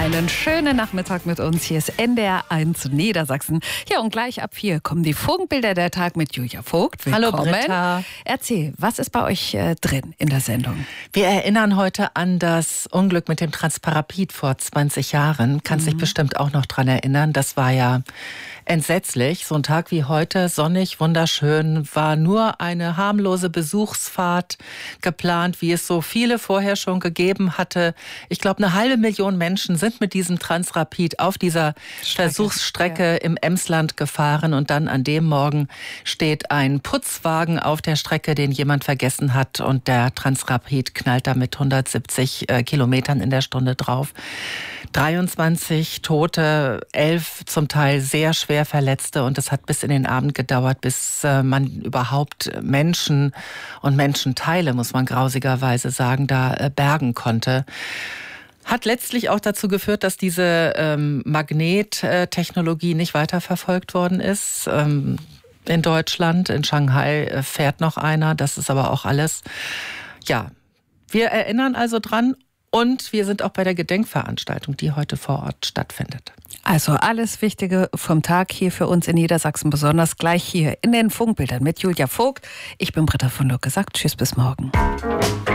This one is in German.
Einen schönen Nachmittag mit uns. Hier ist NDR 1 Niedersachsen. Ja, und gleich ab 4 kommen die Funkbilder der Tag mit Julia Vogt. Willkommen. Hallo Britta. Erzähl, was ist bei euch drin in der Sendung? Wir erinnern heute an das Unglück mit dem Transparapid vor 20 Jahren. Kannst dich bestimmt auch noch dran erinnern. Das war ja entsetzlich. So ein Tag wie heute, sonnig, wunderschön, war nur eine harmlose Besuchsfahrt geplant, wie es so viele vorher schon gegeben hatte. Ich glaube, 500.000 Menschen sind mit diesem Transrapid auf dieser Versuchsstrecke im Emsland gefahren. Und dann an dem Morgen steht ein Putzwagen auf der Strecke, den jemand vergessen hat. Und der Transrapid knallt da mit 170 Kilometern in der Stunde drauf. 23 Tote, 11 zum Teil sehr schwer Verletzte. Und es hat bis in den Abend gedauert, bis man überhaupt Menschen und Menschenteile, muss man grausigerweise sagen, da bergen konnte. Hat letztlich auch dazu geführt, dass diese Magnettechnologie nicht weiterverfolgt worden ist. In Deutschland, in Shanghai fährt noch einer, das ist aber auch alles. Ja, wir erinnern also dran und wir sind auch bei der Gedenkveranstaltung, die heute vor Ort stattfindet. Also alles Wichtige vom Tag hier für uns in Niedersachsen, besonders gleich hier in den Funkbildern mit Julia Vogt. Ich bin Britta von Lücke, sagt tschüss, bis morgen.